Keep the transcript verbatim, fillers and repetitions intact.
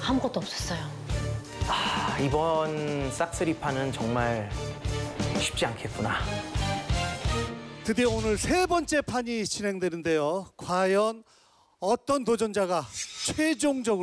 아무것도 없었어요. 아, 이번 싹쓸이판은 정말 쉽지 않겠구나. 드디어 오늘 세 번째 판이 진행되는데요. 과연 어떤 도전자가 최종적으로